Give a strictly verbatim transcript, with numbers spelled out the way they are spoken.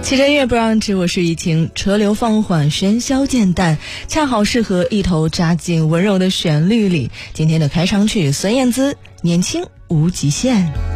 骑着月不让直，我是雨晴，车流放缓，喧嚣渐淡，恰好适合一头扎进温柔的旋律里。今天的开场曲，孙燕姿《年轻无极限》。